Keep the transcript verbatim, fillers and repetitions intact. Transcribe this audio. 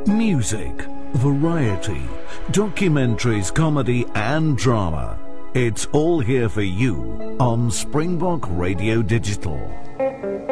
Music, variety, documentaries, comedy and drama. It's all here for you on Springbok Radio Digital.